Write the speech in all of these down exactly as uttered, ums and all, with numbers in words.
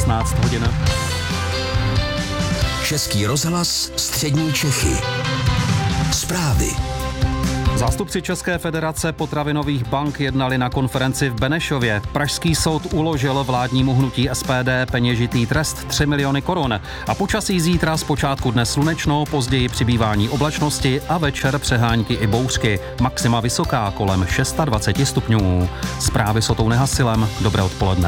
šestnáct hodin. Český rozhlas Střední Čechy. Zprávy. Zástupci České federace potravinových bank jednali na konferenci v Benešově. Pražský soud uložil vládnímu hnutí S P D peněžitý trest tři miliony korun. A počasí zítra zpočátku dnes slunečno, později přibývání oblačnosti a večer přehánky i bouřky. Maxima vysoká kolem dvacet šest stupňů. Zprávy s Otou Nehasilem. Dobré odpoledne.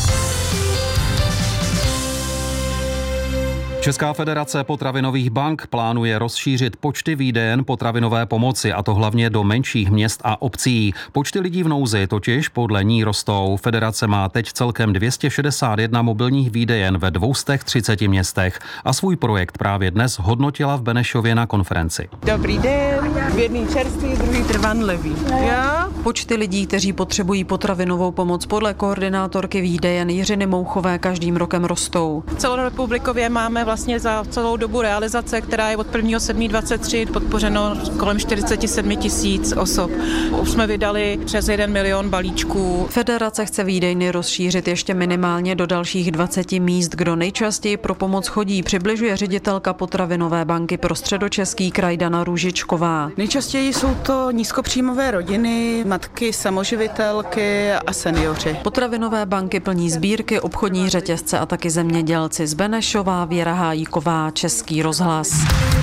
Česká federace potravinových bank plánuje rozšířit počty výdejen potravinové pomoci, a to hlavně do menších měst a obcí. Počty lidí v nouzi totiž podle ní rostou. Federace má teď celkem dvě stě šedesát jedna mobilních výdejen ve dvě stě třicet městech a svůj projekt právě dnes hodnotila v Benešově na konferenci. Dobrý den, jedný čerstvý, druhý trvanlivý. Já? Počty lidí, kteří potřebují potravinovou pomoc, podle koordinátorky výdejen Jiřiny Mouchové každým rokem rostou. Celorepublikově máme vlastně za celou dobu realizace, která je od prvního sedmého dvacet tři podpořeno kolem čtyřicet sedm tisíc osob. Už jsme vydali přes jeden milion balíčků. Federace chce výdejny rozšířit ještě minimálně do dalších dvaceti míst. Kdo nejčastěji pro pomoc chodí, přibližuje ředitelka potravinové banky pro Středočeský kraj Dana Růžičková. Nejčastěji jsou to nízkopříjmové rodiny, matky, samoživitelky a seniori. Potravinové banky plní sbírky, obchodní řetězce a taky zemědělci. Z Benešova Věra Hájíková, Český rozhlas.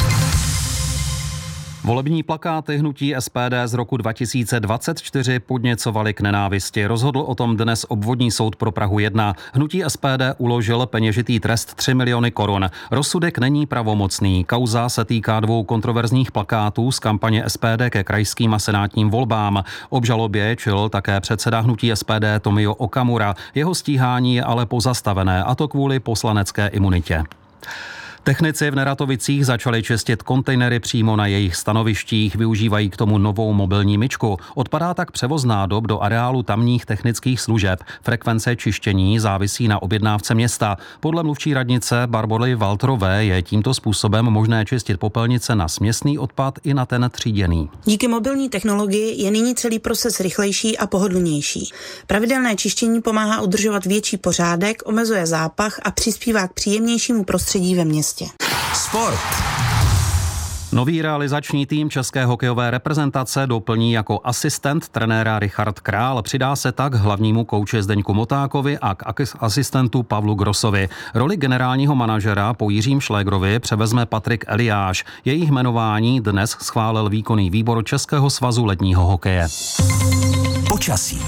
Volební plakáty hnutí S P D z roku dva tisíce dvacet čtyři podněcovaly k nenávisti. Rozhodl o tom dnes obvodní soud pro Prahu jedna. Hnutí S P D uložil peněžitý trest tři miliony korun. Rozsudek není pravomocný. Kauza se týká dvou kontroverzních plakátů z kampaně S P D ke krajským a senátním volbám. Obžalobě čelil také předseda hnutí S P D Tomio Okamura. Jeho stíhání je ale pozastavené, a to kvůli poslanecké imunitě. Technici v Neratovicích začali čistit kontejnery přímo na jejich stanovištích, využívají k tomu novou mobilní myčku. Odpadá tak převoz nádob do areálu tamních technických služeb. Frekvence čištění závisí na objednávce města. Podle mluvčí radnice Barbory Walterové je tímto způsobem možné čistit popelnice na směsný odpad i na ten tříděný. Díky mobilní technologii je nyní celý proces rychlejší a pohodlnější. Pravidelné čištění pomáhá udržovat větší pořádek, omezuje zápach a přispívá k příjemnějšímu prostředí ve městě. Sport. Nový realizační tým české hokejové reprezentace doplní jako asistent trenéra Richard Král. Přidá se tak hlavnímu kouči Zdeňku Motákovi a k asistentu Pavlu Grossovi. Roli generálního manažera po Jiřím Šlégrovi převezme Patrik Eliáš. Jejich jmenování dnes schválil výkonný výbor Českého svazu ledního hokeje. Počasí.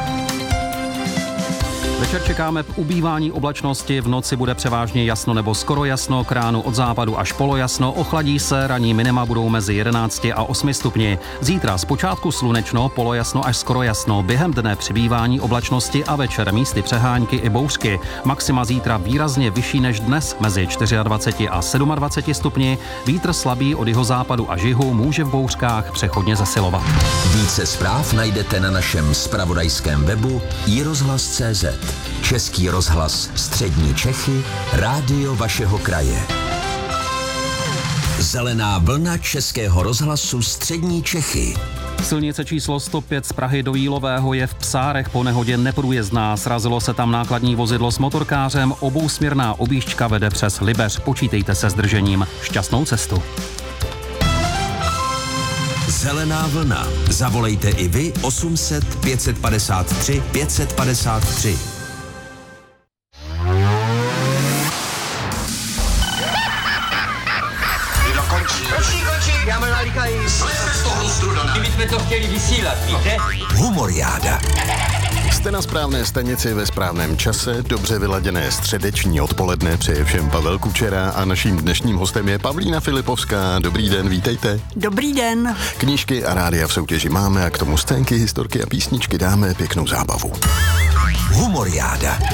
Večer čekáme ubývání oblačnosti, v noci bude převážně jasno nebo skoro jasno, k ránu od západu až polojasno, ochladí se, ranní minima budou mezi jedenácti a osmi stupni. Zítra zpočátku slunečno, polojasno až skoro jasno, během dne přibývání oblačnosti a večer místy přehánky i bouřky. Maxima zítra výrazně vyšší než dnes, mezi dvaceti čtyřmi a dvaceti sedmi stupni, vítr slabý od jihozápadu a jihu může v bouřkách přechodně zesilovat. Více zpráv najdete na našem zpravodajském webu i rozhlas tečka cé zet. Český rozhlas Střední Čechy, rádio vašeho kraje. Zelená vlna Českého rozhlasu Střední Čechy. Silnice číslo sto pět z Prahy do Jílového je v Psárech po nehodě neprůjezdná. Srazilo se tam nákladní vozidlo s motorkářem, obousměrná objížďka vede přes Libeř. Počítejte se zdržením. Šťastnou cestu. Zelená vlna. Zavolejte i vy osm set pět set padesát tři pět set padesát tři. Končí, končí, já mám nalíkají. Slejte z toho lustru, Dana. Kdyby jsme to chtěli vysílat, víte? Humoriáda. Jste na správné stanici ve správném čase, dobře vyladěné středeční odpoledne přeje všem Pavel Kučera a naším dnešním hostem je Pavlína Filipovská. Dobrý den, vítejte. Dobrý den. Knížky a rádia v soutěži máme a k tomu scénky, historky a písničky dáme pěknou zábavu. Humoriáda.